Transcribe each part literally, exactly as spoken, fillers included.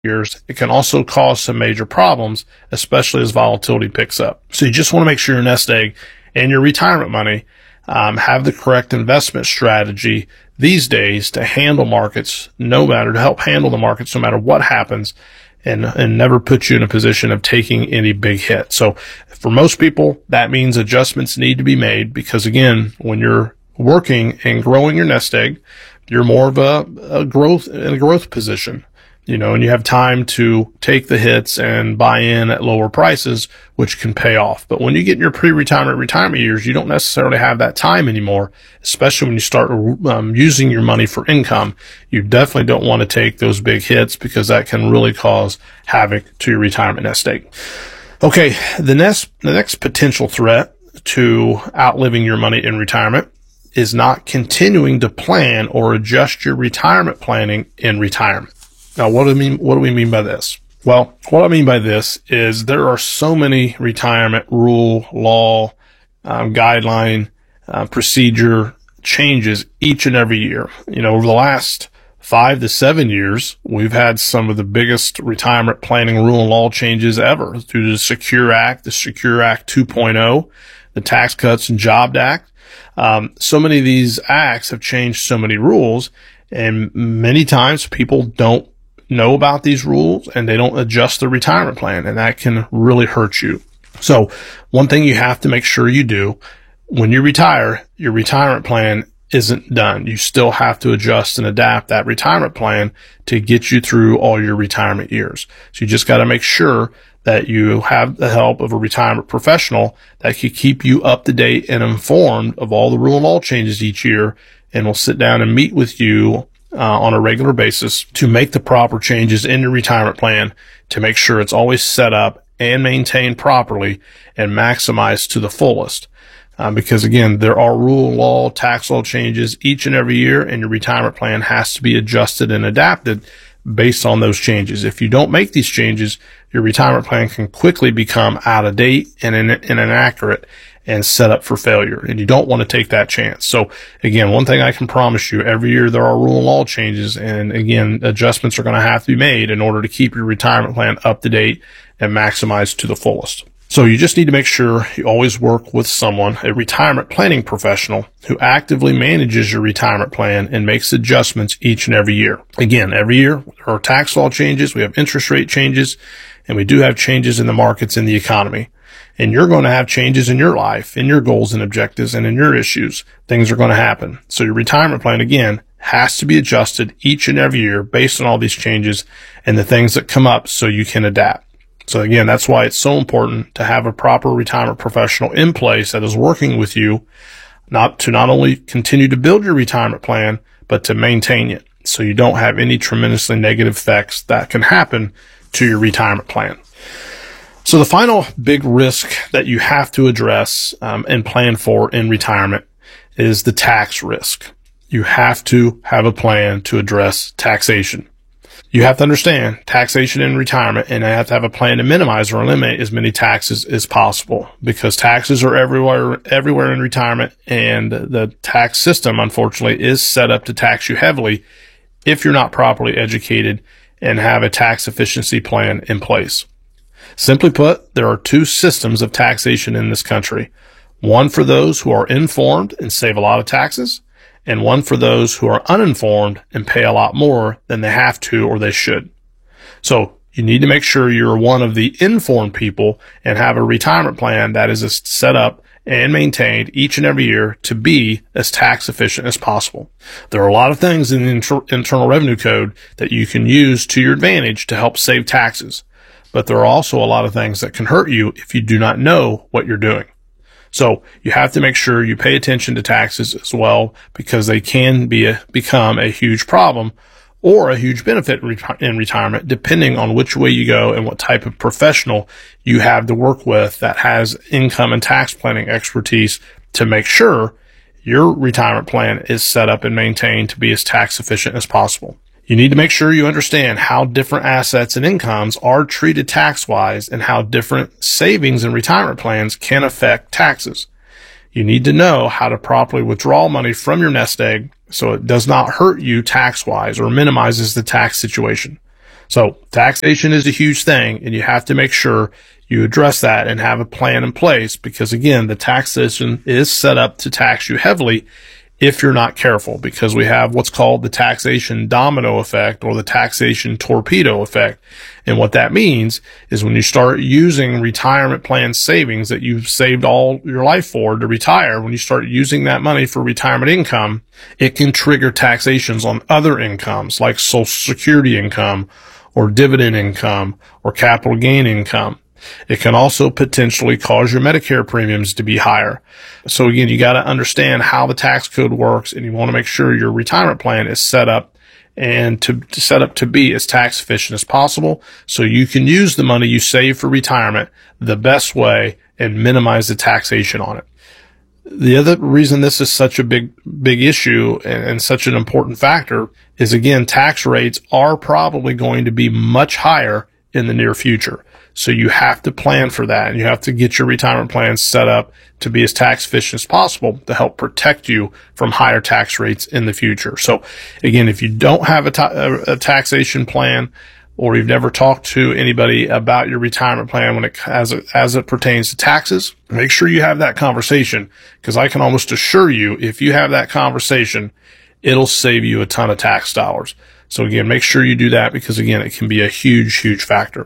years, it can also cause some major problems, especially as volatility picks up. So you just want to make sure your nest egg and your retirement money um, have the correct investment strategy these days to handle markets, no matter, to help handle the markets no matter what happens, and, and never put you in a position of taking any big hit. So for most people, that means adjustments need to be made because, again, when you're working and growing your nest egg, you're more of a, a growth in a growth position. You know, and you have time to take the hits and buy in at lower prices, which can pay off. But when you get in your pre-retirement, retirement years, you don't necessarily have that time anymore, especially when you start um, using your money for income. You definitely don't want to take those big hits because that can really cause havoc to your retirement nest egg. Okay, the next, the next potential threat to outliving your money in retirement is not continuing to plan or adjust your retirement planning in retirement. Now, what do I mean? What do we mean by this? Well, what I mean by this is there are so many retirement rule, law, um, guideline, uh, procedure changes each and every year. You know, over the last five to seven years, we've had some of the biggest retirement planning rule and law changes ever through the Secure Act, the Secure Act two point oh, the Tax Cuts and Jobs Act. Um, so many of these acts have changed so many rules, and many times people don't know about these rules and they don't adjust their retirement plan, and that can really hurt you. So one thing you have to make sure you do when you retire, your retirement plan isn't done. You still have to adjust and adapt that retirement plan to get you through all your retirement years. So you just got to make sure that you have the help of a retirement professional that can keep you up to date and informed of all the rule and law changes each year, and will sit down and meet with you Uh, on a regular basis to make the proper changes in your retirement plan to make sure it's always set up and maintained properly and maximized to the fullest. Uh, because again, there are rule, law, tax law changes each and every year, and your retirement plan has to be adjusted and adapted based on those changes. If you don't make these changes, your retirement plan can quickly become out of date and, in, and inaccurate and set up for failure. And you don't want to take that chance. So again, one thing I can promise you, every year there are rule and law changes. And again, adjustments are going to have to be made in order to keep your retirement plan up to date and maximized to the fullest. So you just need to make sure you always work with someone, a retirement planning professional, who actively manages your retirement plan and makes adjustments each and every year. Again, every year there are tax law changes, we have interest rate changes, and we do have changes in the markets and the economy. And you're going to have changes in your life, in your goals and objectives, and in your issues. Things are going to happen. So your retirement plan, again, has to be adjusted each and every year based on all these changes and the things that come up so you can adapt. So again, that's why it's so important to have a proper retirement professional in place that is working with you, not to not only continue to build your retirement plan, but to maintain it so you don't have any tremendously negative effects that can happen to your retirement plan. So the final big risk that you have to address um, and plan for in retirement is the tax risk. You have to have a plan to address taxation. You have to understand taxation in retirement, and you have to have a plan to minimize or eliminate as many taxes as possible, because taxes are everywhere, everywhere in retirement, and the tax system, unfortunately, is set up to tax you heavily if you're not properly educated and have a tax efficiency plan in place. Simply put, there are two systems of taxation in this country. One for those who are informed and save a lot of taxes, and one for those who are uninformed and pay a lot more than they have to or they should. So you need to make sure you're one of the informed people and have a retirement plan that is set up and maintained each and every year to be as tax efficient as possible. There are a lot of things in the Inter- Internal Revenue Code that you can use to your advantage to help save taxes. But there are also a lot of things that can hurt you if you do not know what you're doing. So you have to make sure you pay attention to taxes as well, because they can be a, become a huge problem or a huge benefit in, reti- in retirement, depending on which way you go and what type of professional you have to work with that has income and tax planning expertise to make sure your retirement plan is set up and maintained to be as tax efficient as possible. You need to make sure you understand how different assets and incomes are treated tax-wise and how different savings and retirement plans can affect taxes. You need to know how to properly withdraw money from your nest egg so it does not hurt you tax-wise or minimizes the tax situation. So taxation is a huge thing, and you have to make sure you address that and have a plan in place, because again, the tax system is set up to tax you heavily if you're not careful, because we have what's called the taxation domino effect or the taxation torpedo effect. And what that means is when you start using retirement plan savings that you've saved all your life for to retire, when you start using that money for retirement income, it can trigger taxations on other incomes like Social Security income or dividend income or capital gain income. It can also potentially cause your Medicare premiums to be higher. So again, you got to understand how the tax code works, and you want to make sure your retirement plan is set up and to, to set up to be as tax efficient as possible, so you can use the money you save for retirement the best way and minimize the taxation on it. The other reason this is such a big, big issue and, and such an important factor is, again, tax rates are probably going to be much higher in the near future. So you have to plan for that, and you have to get your retirement plan set up to be as tax efficient as possible to help protect you from higher tax rates in the future. So again, if you don't have a, ta- a taxation plan, or you've never talked to anybody about your retirement plan when it as it, as it pertains to taxes, make sure you have that conversation, because I can almost assure you, if you have that conversation, it'll save you a ton of tax dollars. So again, make sure you do that, because again, it can be a huge, huge factor.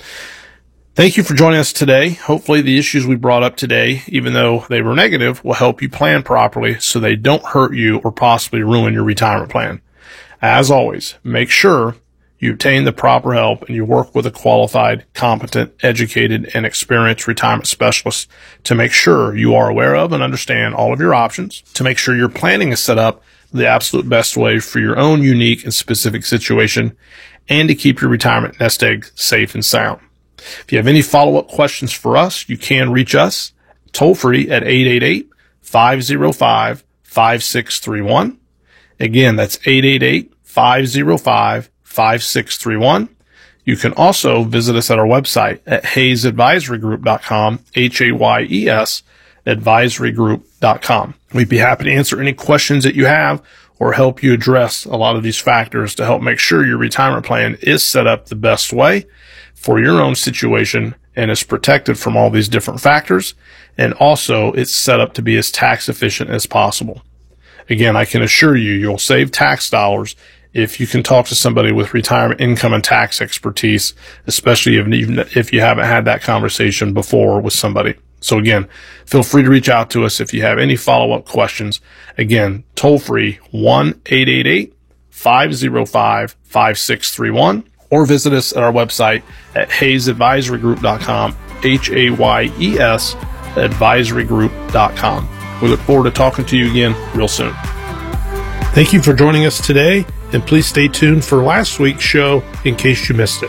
Thank you for joining us today. Hopefully the issues we brought up today, even though they were negative, will help you plan properly so they don't hurt you or possibly ruin your retirement plan. As always, make sure you obtain the proper help and you work with a qualified, competent, educated, and experienced retirement specialist to make sure you are aware of and understand all of your options, to make sure your planning is set up the absolute best way for your own unique and specific situation, and to keep your retirement nest egg safe and sound. If you have any follow-up questions for us, you can reach us toll free at eight eight eight, five oh five, five six three one. Again, that's eight eight eight, five oh five, five six three one. You can also visit us at our website at hayes advisory group dot com, H A Y E S, advisory group dot com. We'd be happy to answer any questions that you have or help you address a lot of these factors to help make sure your retirement plan is set up the best way for your own situation and is protected from all these different factors, and also it's set up to be as tax efficient as possible. Again, I can assure you, you'll save tax dollars if you can talk to somebody with retirement income and tax expertise, especially if, even if you haven't had that conversation before with somebody. So again, feel free to reach out to us if you have any follow-up questions. Again, toll free one eight eight eight, five oh five, five six three one, or visit us at our website at hayes advisory group dot com, H A Y E S, advisory group dot com. We look forward to talking to you again real soon. Thank you for joining us today, and please stay tuned for last week's show in case you missed it.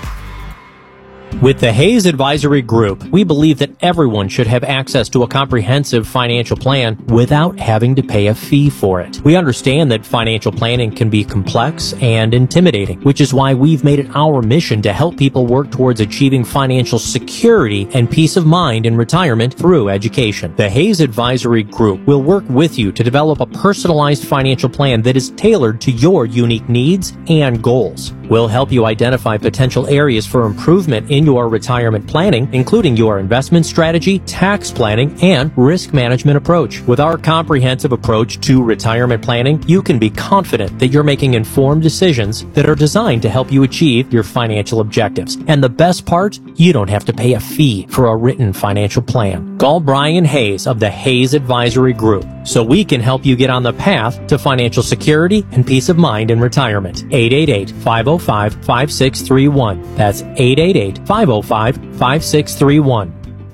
With the Hayes Advisory Group, we believe that everyone should have access to a comprehensive financial plan without having to pay a fee for it. We understand that financial planning can be complex and intimidating, which is why we've made it our mission to help people work towards achieving financial security and peace of mind in retirement through education. The Hayes Advisory Group will work with you to develop a personalized financial plan that is tailored to your unique needs and goals. We'll help you identify potential areas for improvement in your retirement planning, including your investment strategy, tax planning, and risk management approach. With our comprehensive approach to retirement planning, you can be confident that you're making informed decisions that are designed to help you achieve your financial objectives. And the best part, you don't have to pay a fee for a written financial plan. Call Brian Hayes of the Hayes Advisory Group so we can help you get on the path to financial security and peace of mind in retirement. eight eight eight, five oh five, five six three one. That's eight eight eight, five oh five, five six three one.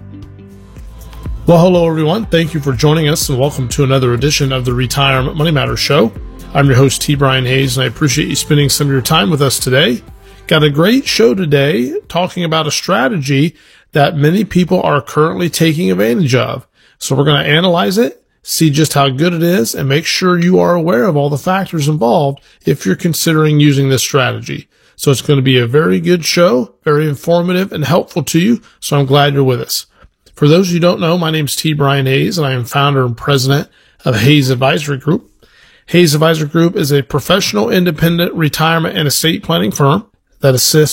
Well, hello, everyone. Thank you for joining us, and welcome to another edition of the Retirement Money Matters Show. I'm your host, T. Brian Hayes, and I appreciate you spending some of your time with us today. Got a great show today talking about a strategy that many people are currently taking advantage of. So we're going to analyze it, see just how good it is, and make sure you are aware of all the factors involved if you're considering using this strategy. So it's going to be a very good show, very informative and helpful to you. So I'm glad you're with us. For those of you who don't know, my name is T. Brian Hayes, and I am founder and president of Hayes Advisory Group. Hayes Advisory Group is a professional independent retirement and estate planning firm that assists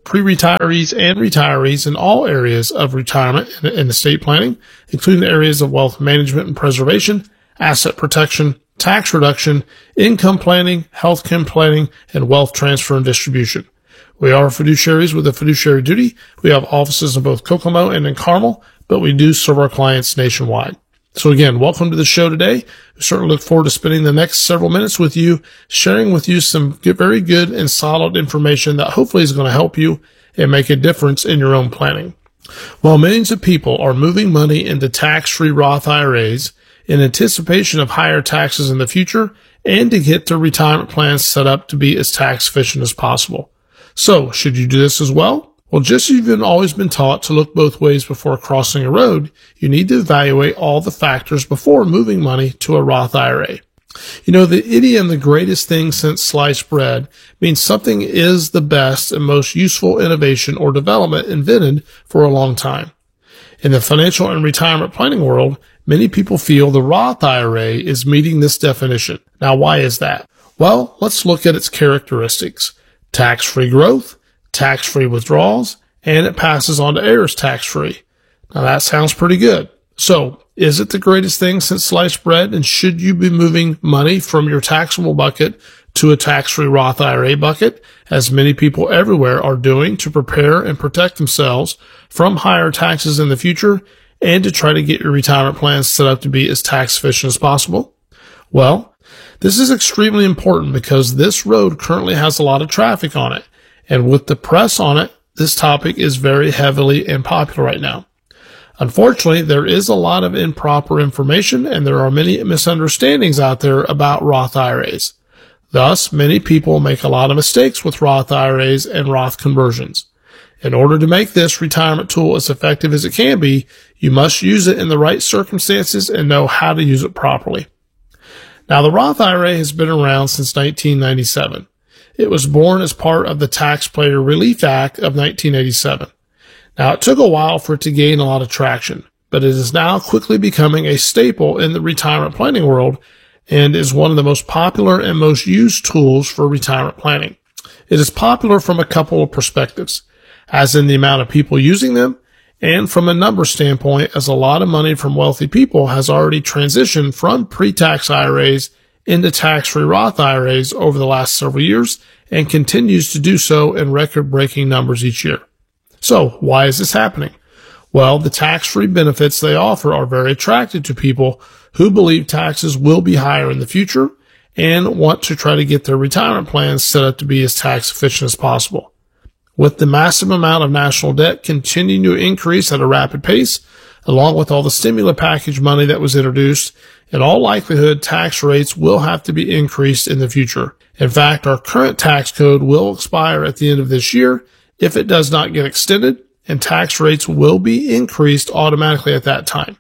pre-retirees and retirees in all areas of retirement and estate planning, including the areas of wealth management and preservation, asset protection, tax reduction, income planning, healthcare planning, and wealth transfer and distribution. We are fiduciaries with a fiduciary duty. We have offices in both Kokomo and in Carmel, but we do serve our clients nationwide. So again, welcome to the show today. We certainly look forward to spending the next several minutes with you, sharing with you some very good and solid information that hopefully is going to help you and make a difference in your own planning. While millions of people are moving money into tax-free Roth I R As in anticipation of higher taxes in the future and to get their retirement plans set up to be as tax efficient as possible. So, should you do this as well? Well, just as you've always been taught to look both ways before crossing a road, you need to evaluate all the factors before moving money to a Roth I R A. You know, the idiom, the greatest thing since sliced bread, means something is the best and most useful innovation or development invented for a long time. In the financial and retirement planning world, many people feel the Roth I R A is meeting this definition. Now, why is that? Well, let's look at its characteristics. Tax-free growth, tax-free withdrawals, and it passes on to heirs tax-free. Now that sounds pretty good. So, is it the greatest thing since sliced bread, and should you be moving money from your taxable bucket to a tax-free Roth I R A bucket, as many people everywhere are doing to prepare and protect themselves from higher taxes in the future and to try to get your retirement plans set up to be as tax efficient as possible? Well, this is extremely important because this road currently has a lot of traffic on it. And with the press on it, this topic is very heavily and popular right now. Unfortunately, there is a lot of improper information and there are many misunderstandings out there about Roth I R As. Thus, many people make a lot of mistakes with Roth I R As and Roth conversions. In order to make this retirement tool as effective as it can be, you must use it in the right circumstances and know how to use it properly. Now, the Roth I R A has been around since nineteen ninety-seven. It was born as part of the Taxpayer Relief Act of nineteen eighty-seven. Now, it took a while for it to gain a lot of traction, but it is now quickly becoming a staple in the retirement planning world and is one of the most popular and most used tools for retirement planning. It is popular from a couple of perspectives, as in the amount of people using them, and from a number standpoint, as a lot of money from wealthy people has already transitioned from pre-tax I R As into tax-free Roth I R As over the last several years and continues to do so in record-breaking numbers each year. So, why is this happening? Well, the tax-free benefits they offer are very attractive to people who believe taxes will be higher in the future and want to try to get their retirement plans set up to be as tax efficient as possible. With the massive amount of national debt continuing to increase at a rapid pace, along with all the stimulus package money that was introduced, in all likelihood, tax rates will have to be increased in the future. In fact, our current tax code will expire at the end of this year if it does not get extended, and tax rates will be increased automatically at that time.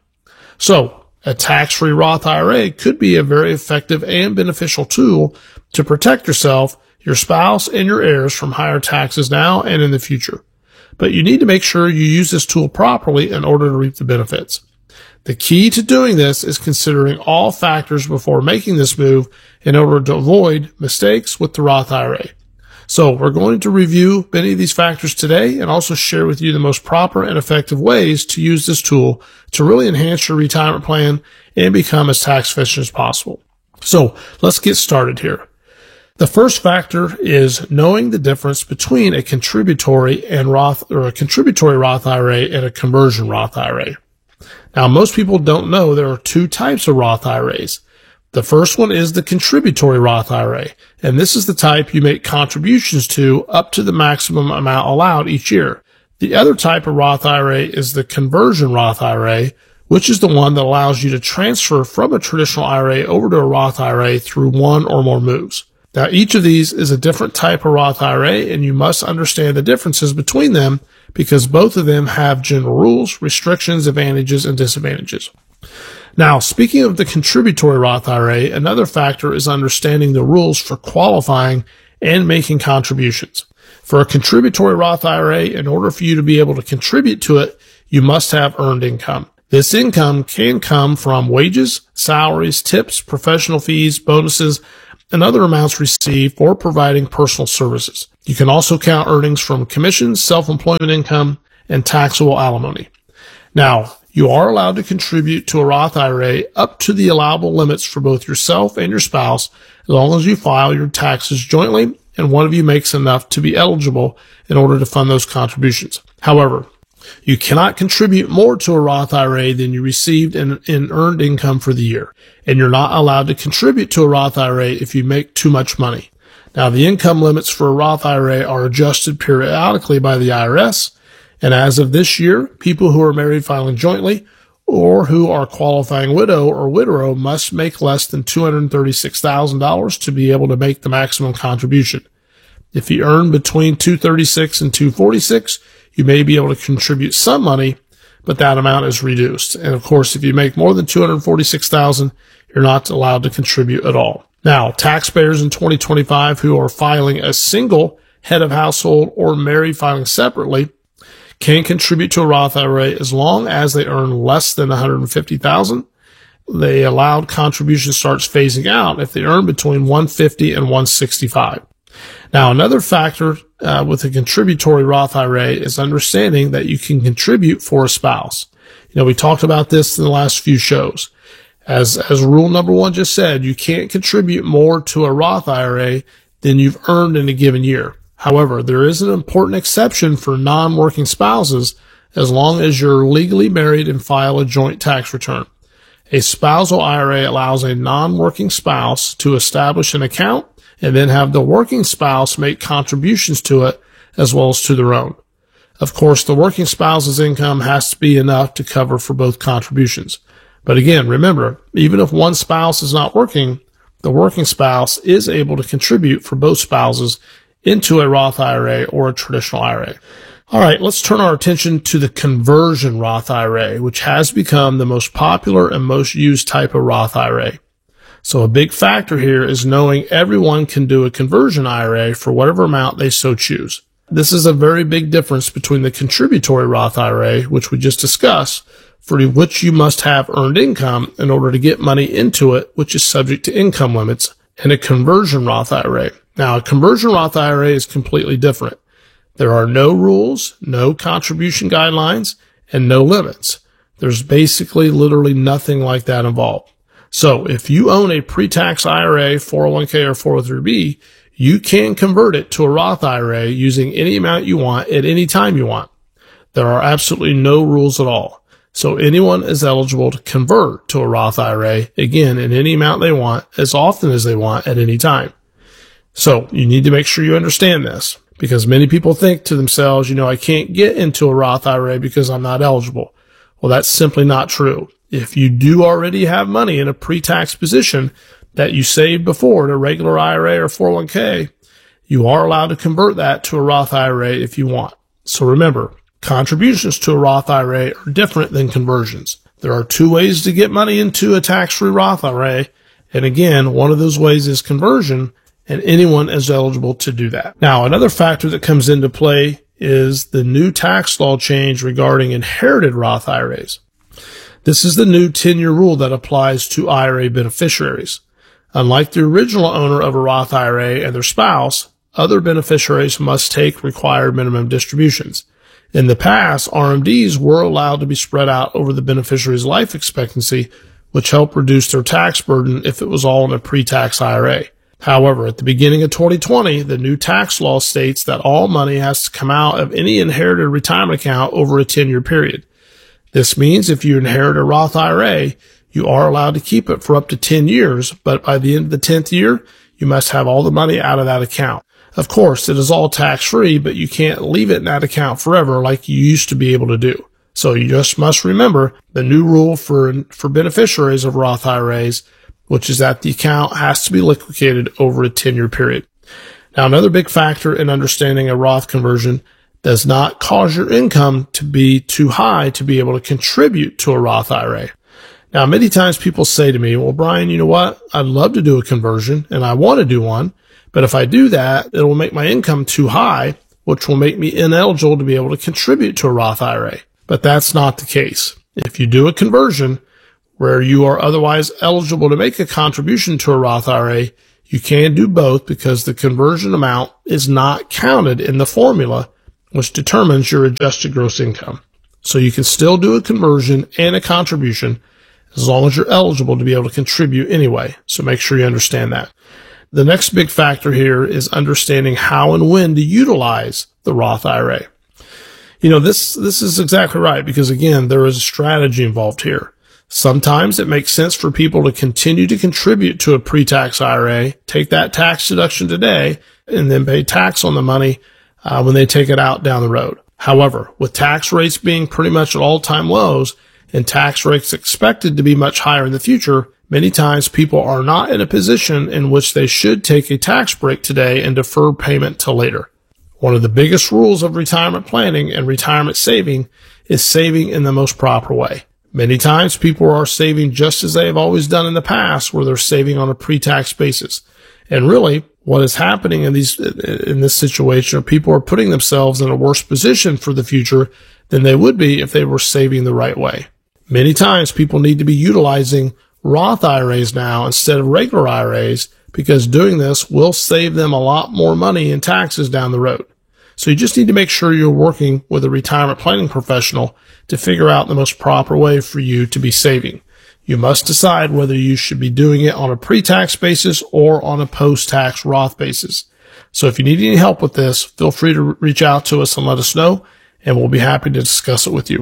So, a tax-free Roth I R A could be a very effective and beneficial tool to protect yourself, your spouse, and your heirs from higher taxes now and in the future. But you need to make sure you use this tool properly in order to reap the benefits. The key to doing this is considering all factors before making this move in order to avoid mistakes with the Roth I R A. So we're going to review many of these factors today and also share with you the most proper and effective ways to use this tool to really enhance your retirement plan and become as tax efficient as possible. So let's get started here. The first factor is knowing the difference between a contributory and Roth or a contributory Roth I R A and a conversion Roth I R A. Now, most people don't know there are two types of Roth I R As. The first one is the contributory Roth I R A, and this is the type you make contributions to up to the maximum amount allowed each year. The other type of Roth I R A is the conversion Roth I R A, which is the one that allows you to transfer from a traditional I R A over to a Roth I R A through one or more moves. Now, each of these is a different type of Roth I R A, and you must understand the differences between them because both of them have general rules, restrictions, advantages, and disadvantages. Now, speaking of the contributory Roth I R A, another factor is understanding the rules for qualifying and making contributions. For a contributory Roth I R A, in order for you to be able to contribute to it, you must have earned income. This income can come from wages, salaries, tips, professional fees, bonuses, and other amounts received for providing personal services. You can also count earnings from commissions, self-employment income, and taxable alimony. Now, you are allowed to contribute to a Roth I R A up to the allowable limits for both yourself and your spouse, as long as you file your taxes jointly and one of you makes enough to be eligible in order to fund those contributions. However, you cannot contribute more to a Roth I R A than you received in, in earned income for the year, and you're not allowed to contribute to a Roth I R A if you make too much money. Now, the income limits for a Roth I R A are adjusted periodically by the I R S, and as of this year, people who are married filing jointly or who are qualifying widow or widower must make less than two hundred thirty-six thousand dollars to be able to make the maximum contribution. If you earn between two hundred thirty-six thousand dollars and two hundred forty-six thousand dollars, you may be able to contribute some money, but that amount is reduced. And of course, if you make more than two hundred forty-six thousand dollars, you're not allowed to contribute at all. Now, taxpayers in twenty twenty-five who are filing a single head of household or married filing separately can contribute to a Roth I R A as long as they earn less than one hundred fifty thousand dollars. The allowed contribution starts phasing out if they earn between one hundred fifty thousand dollars and one hundred sixty-five thousand dollars. Now, another factor uh, with a contributory Roth I R A is understanding that you can contribute for a spouse. You know, we talked about this in the last few shows. As, as rule number one just said, you can't contribute more to a Roth I R A than you've earned in a given year. However, there is an important exception for non-working spouses as long as you're legally married and file a joint tax return. A spousal I R A allows a non-working spouse to establish an account and then have the working spouse make contributions to it as well as to their own. Of course, the working spouse's income has to be enough to cover for both contributions. But again, remember, even if one spouse is not working, the working spouse is able to contribute for both spouses into a Roth I R A or a traditional I R A. All right, let's turn our attention to the conversion Roth I R A, which has become the most popular and most used type of Roth I R A. So a big factor here is knowing everyone can do a conversion I R A for whatever amount they so choose. This is a very big difference between the contributory Roth I R A, which we just discussed, for which you must have earned income in order to get money into it, which is subject to income limits, and a conversion Roth I R A. Now, a conversion Roth I R A is completely different. There are no rules, no contribution guidelines, and no limits. There's basically literally nothing like that involved. So if you own a pre-tax I R A, four oh one k, or four oh three b, you can convert it to a Roth I R A using any amount you want at any time you want. There are absolutely no rules at all. So anyone is eligible to convert to a Roth I R A, again, in any amount they want, as often as they want at any time. So you need to make sure you understand this, because many people think to themselves, you know, I can't get into a Roth I R A because I'm not eligible. Well, that's simply not true. If you do already have money in a pre-tax position that you saved before in a regular I R A or four oh one k, you are allowed to convert that to a Roth I R A if you want. So remember, contributions to a Roth I R A are different than conversions. There are two ways to get money into a tax-free Roth I R A, and again, one of those ways is conversion, and anyone is eligible to do that. Now, another factor that comes into play is the new tax law change regarding inherited Roth I R As. This is the new ten-year rule that applies to I R A beneficiaries. Unlike the original owner of a Roth I R A and their spouse, other beneficiaries must take required minimum distributions. In the past, R M Ds were allowed to be spread out over the beneficiary's life expectancy, which helped reduce their tax burden if it was all in a pre-tax I R A. However, at the beginning of twenty twenty, the new tax law states that all money has to come out of any inherited retirement account over a ten-year period. This means if you inherit a Roth I R A, you are allowed to keep it for up to ten years, but by the end of the tenth year, you must have all the money out of that account. Of course, it is all tax-free, but you can't leave it in that account forever like you used to be able to do. So you just must remember the new rule for, for beneficiaries of Roth I R As, which is that the account has to be liquidated over a ten-year period. Now, another big factor in understanding a Roth conversion does not cause your income to be too high to be able to contribute to a Roth I R A. Now, many times people say to me, well, Brian, you know what? I'd love to do a conversion and I want to do one, but if I do that, it will make my income too high, which will make me ineligible to be able to contribute to a Roth I R A. But that's not the case. If you do a conversion where you are otherwise eligible to make a contribution to a Roth I R A, You can do both because the conversion amount is not counted in the formula, which determines your adjusted gross income. So you can still do a conversion and a contribution as long as you're eligible to be able to contribute anyway. So make sure you understand that. The next big factor here is understanding how and when to utilize the Roth I R A. You know, this, this is exactly right because again, there is a strategy involved here. Sometimes it makes sense for people to continue to contribute to a pre-tax I R A, take that tax deduction today, and then pay tax on the money uh, when they take it out down the road. However, with tax rates being pretty much at all-time lows and tax rates expected to be much higher in the future, many times people are not in a position in which they should take a tax break today and defer payment till later. One of the biggest rules of retirement planning and retirement saving is saving in the most proper way. Many times people are saving just as they have always done in the past, where they're saving on a pre-tax basis. And really, what is happening in these, in this situation, people are putting themselves in a worse position for the future than they would be if they were saving the right way. Many times people need to be utilizing Roth I R As now instead of regular I R As because doing this will save them a lot more money in taxes down the road. So you just need to make sure you're working with a retirement planning professional to figure out the most proper way for you to be saving. You must decide whether you should be doing it on a pre-tax basis or on a post-tax Roth basis. So if you need any help with this, feel free to reach out to us and let us know, and we'll be happy to discuss it with you.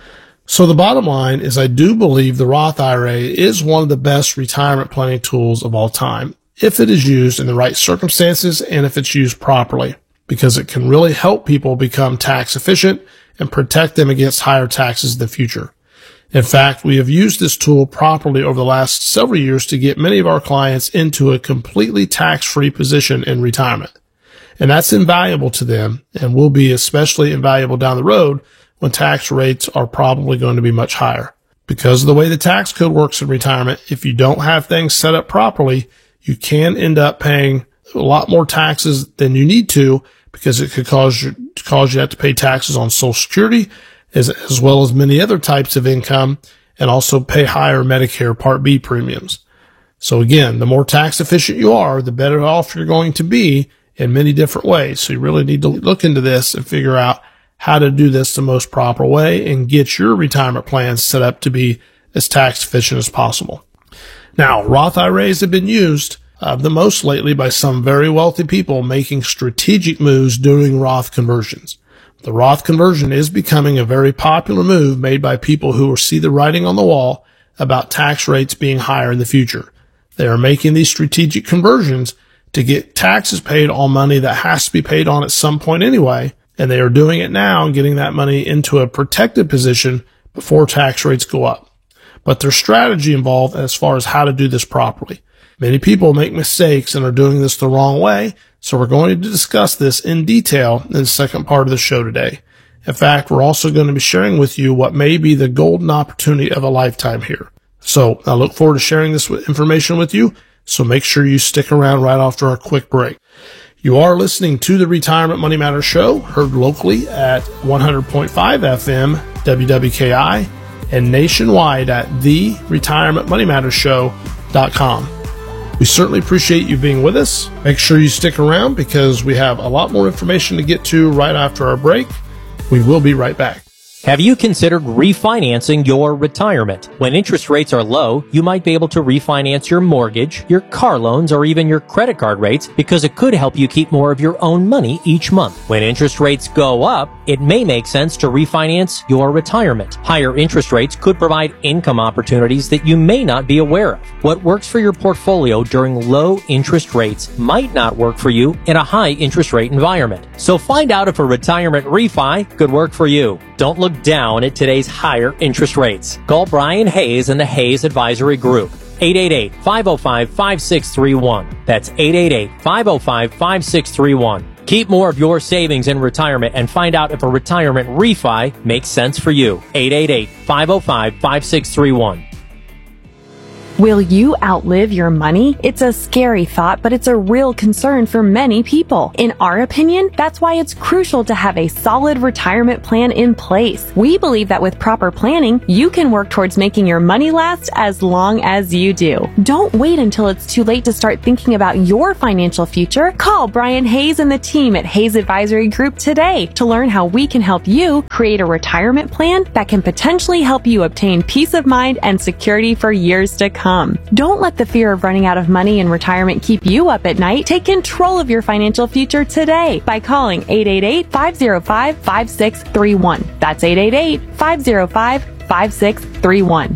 So the bottom line is I do believe the Roth I R A is one of the best retirement planning tools of all time if it is used in the right circumstances and if it's used properly, because it can really help people become tax efficient and protect them against higher taxes in the future. In fact, we have used this tool properly over the last several years to get many of our clients into a completely tax-free position in retirement. And that's invaluable to them and will be especially invaluable down the road when tax rates are probably going to be much higher. Because of the way the tax code works in retirement, if you don't have things set up properly, you can end up paying a lot more taxes than you need to, because it could cause you, cause you to have to pay taxes on Social Security as, as well as many other types of income, and also pay higher Medicare Part B premiums. So again, the more tax efficient you are, the better off you're going to be in many different ways. So you really need to look into this and figure out how to do this the most proper way and get your retirement plans set up to be as tax efficient as possible. Now, Roth I R As have been used uh, the most lately by some very wealthy people making strategic moves doing Roth conversions. The Roth conversion is becoming a very popular move made by people who see the writing on the wall about tax rates being higher in the future. They are making these strategic conversions to get taxes paid on money that has to be paid on at some point anyway, and they are doing it now and getting that money into a protected position before tax rates go up. But there's strategy involved as far as how to do this properly. Many people make mistakes and are doing this the wrong way, so we're going to discuss this in detail in the second part of the show today. In fact, we're also going to be sharing with you what may be the golden opportunity of a lifetime here. So I look forward to sharing this information with you, so make sure you stick around right after our quick break. You are listening to the Retirement Money Matters Show, heard locally at one hundred point five F M W W K I and nationwide at the retirement money matters show dot com. We certainly appreciate you being with us. Make sure you stick around because we have a lot more information to get to right after our break. We will be right back. Have you considered refinancing your retirement? When interest rates are low, you might be able to refinance your mortgage, your car loans, or even your credit card rates because it could help you keep more of your own money each month. When interest rates go up, it may make sense to refinance your retirement. Higher interest rates could provide income opportunities that you may not be aware of. What works for your portfolio during low interest rates might not work for you in a high interest rate environment. So find out if a retirement refi could work for you. Don't look down at today's higher interest rates. Call Brian Hayes and the Hayes Advisory Group. eight eight eight, five oh five, five six three one. That's eight eight eight, five oh five, five six three one. Keep more of your savings in retirement and find out if a retirement refi makes sense for you. eight eight eight, five oh five, five six three one. Will you outlive your money? It's a scary thought, but it's a real concern for many people. In our opinion, that's why it's crucial to have a solid retirement plan in place. We believe that with proper planning, you can work towards making your money last as long as you do. Don't wait until it's too late to start thinking about your financial future. Call Brian Hayes and the team at Hayes Advisory Group today to learn how we can help you create a retirement plan that can potentially help you obtain peace of mind and security for years to come. Don't let the fear of running out of money in retirement keep you up at night. Take control of your financial future today by calling eight eight eight, five oh five, five six three one. That's eight eight eight, five oh five, five six three one.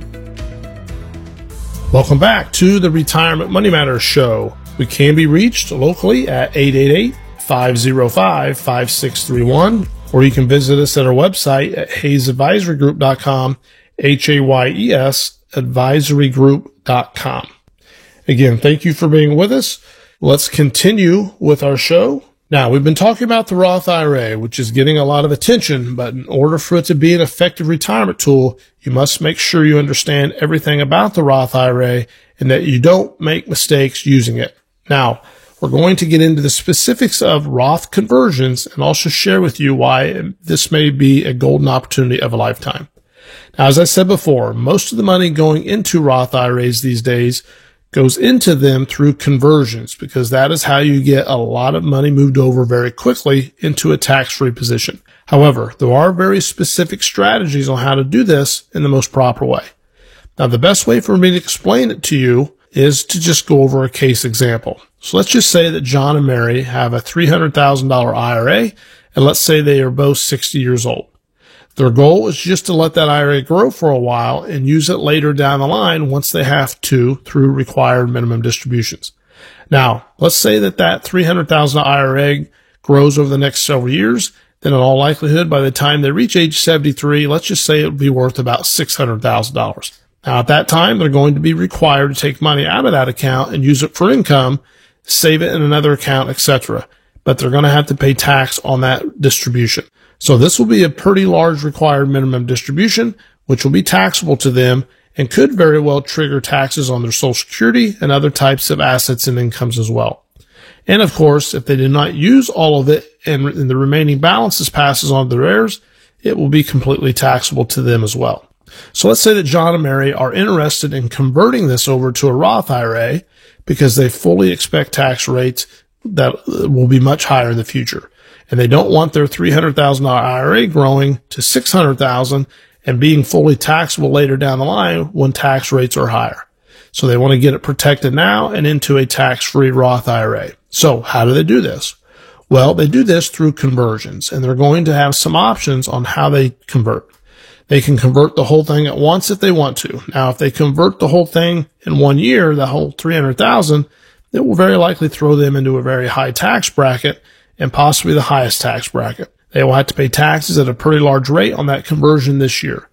Welcome back to the Retirement Money Matters Show. We can be reached locally at eight eight eight, five oh five, five six three one, or you can visit us at our website at hayes advisory group dot com, H A Y E S advisory group dot com. Again, thank you for being with us. Let's continue with our show. Now, we've been talking about the Roth I R A, which is getting a lot of attention, but in order for it to be an effective retirement tool, you must make sure you understand everything about the Roth I R A and that you don't make mistakes using it. Now, we're going to get into the specifics of Roth conversions and also share with you why this may be a golden opportunity of a lifetime. Now, as I said before, most of the money going into Roth I R As these days goes into them through conversions because that is how you get a lot of money moved over very quickly into a tax-free position. However, there are very specific strategies on how to do this in the most proper way. Now, the best way for me to explain it to you is to just go over a case example. So let's just say that John and Mary have a three hundred thousand dollars I R A, and let's say they are both sixty years old. Their goal is just to let that I R A grow for a while and use it later down the line once they have to through required minimum distributions. Now, let's say that that three hundred thousand dollars I R A grows over the next several years. Then in all likelihood, by the time they reach age seventy-three, let's just say it would be worth about six hundred thousand dollars. Now, at that time, they're going to be required to take money out of that account and use it for income, save it in another account, et cetera. But they're going to have to pay tax on that distribution. So this will be a pretty large required minimum distribution, which will be taxable to them and could very well trigger taxes on their Social Security and other types of assets and incomes as well. And of course, if they did not use all of it and the remaining balances passes on to their heirs, it will be completely taxable to them as well. So let's say that John and Mary are interested in converting this over to a Roth I R A because they fully expect tax rates that will be much higher in the future. And they don't want their three hundred thousand dollars I R A growing to six hundred thousand dollars and being fully taxable later down the line when tax rates are higher. So they want to get it protected now and into a tax-free Roth I R A. So how do they do this? Well, they do this through conversions, and they're going to have some options on how they convert. They can convert the whole thing at once if they want to. Now, if they convert the whole thing in one year, the whole three hundred thousand dollars, it will very likely throw them into a very high tax bracket and possibly the highest tax bracket. They will have to pay taxes at a pretty large rate on that conversion this year.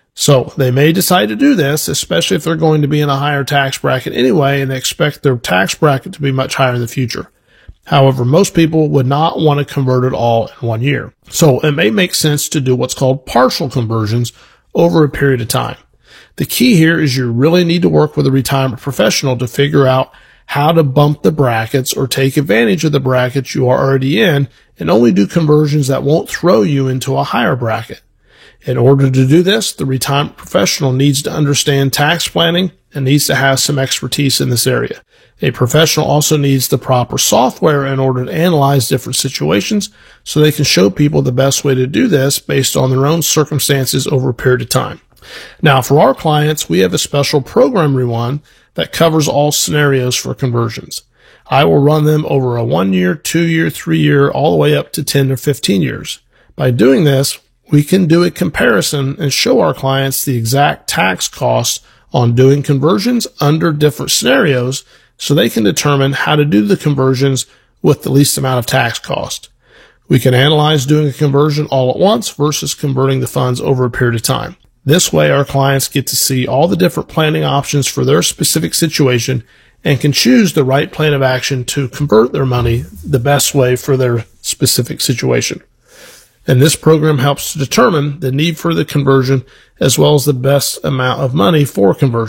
So they may decide to do this, especially if they're going to be in a higher tax bracket anyway, and they expect their tax bracket to be much higher in the future. However, most people would not want to convert it all in one year. So it may make sense to do what's called partial conversions over a period of time. The key here is you really need to work with a retirement professional to figure out how to bump the brackets or take advantage of the brackets you are already in and only do conversions that won't throw you into a higher bracket. In order to do this, the retirement professional needs to understand tax planning and needs to have some expertise in this area. A professional also needs the proper software in order to analyze different situations so they can show people the best way to do this based on their own circumstances over a period of time. Now, for our clients, we have a special program we run that covers all scenarios for conversions. I will run them over a one year, two year, three year, all the way up to ten or fifteen years. By doing this, we can do a comparison and show our clients the exact tax costs on doing conversions under different scenarios so they can determine how to do the conversions with the least amount of tax cost. We can analyze doing a conversion all at once versus converting the funds over a period of time. This way, our clients get to see all the different planning options for their specific situation and can choose the right plan of action to convert their money the best way for their specific situation. And this program helps to determine the need for the conversion as well as the best amount of money for conversion.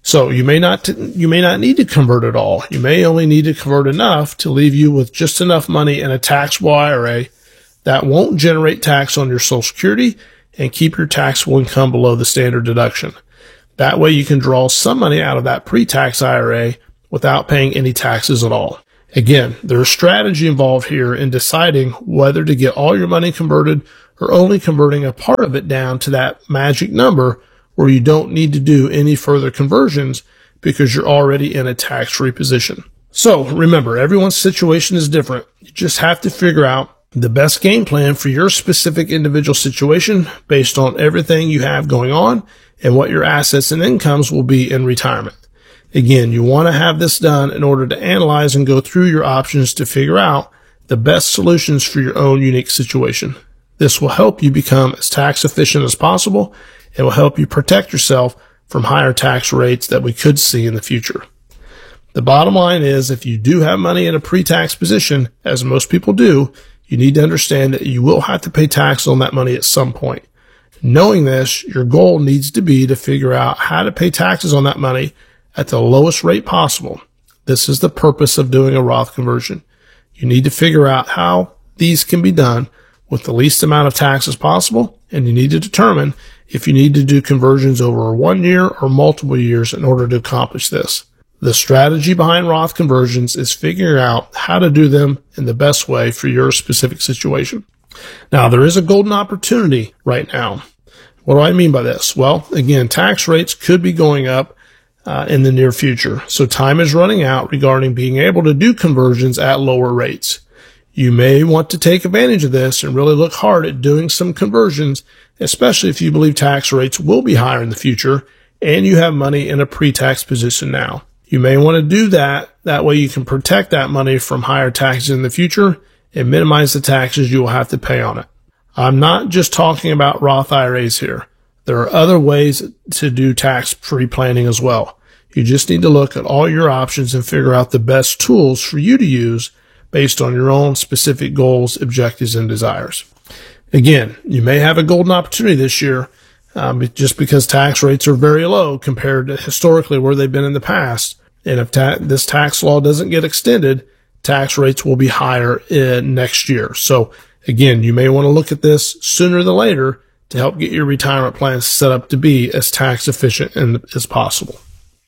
So you may not, you may not need to convert it all. You may only need to convert enough to leave you with just enough money in a taxable I R A that won't generate tax on your Social Security and keep your taxable income below the standard deduction. That way you can draw some money out of that pre-tax I R A without paying any taxes at all. Again, there's strategy involved here in deciding whether to get all your money converted or only converting a part of it down to that magic number where you don't need to do any further conversions because you're already in a tax-free position. So remember, everyone's situation is different. You just have to figure out the best game plan for your specific individual situation based on everything you have going on and what your assets and incomes will be in retirement. Again, you want to have this done in order to analyze and go through your options to figure out the best solutions for your own unique situation. This will help you become as tax efficient as possible. It will help you protect yourself from higher tax rates that we could see in the future. The bottom line is, if you do have money in a pre-tax position, as most people do, you need to understand that you will have to pay tax on that money at some point. Knowing this, your goal needs to be to figure out how to pay taxes on that money at the lowest rate possible. This is the purpose of doing a Roth conversion. You need to figure out how these can be done with the least amount of taxes possible, and you need to determine if you need to do conversions over one year or multiple years in order to accomplish this. The strategy behind Roth conversions is figuring out how to do them in the best way for your specific situation. Now, there is a golden opportunity right now. What do I mean by this? Well, again, tax rates could be going up uh, in the near future, so time is running out regarding being able to do conversions at lower rates. You may want to take advantage of this and really look hard at doing some conversions, especially if you believe tax rates will be higher in the future and you have money in a pre-tax position now. You may want to do that. That way you can protect that money from higher taxes in the future and minimize the taxes you will have to pay on it. I'm not just talking about Roth I R As here. There are other ways to do tax-free planning as well. You just need to look at all your options and figure out the best tools for you to use based on your own specific goals, objectives, and desires. Again, you may have a golden opportunity this year um, just because tax rates are very low compared to historically where they've been in the past. And if ta- this tax law doesn't get extended, tax rates will be higher in next year. So again, you may want to look at this sooner than later to help get your retirement plans set up to be as tax efficient as possible.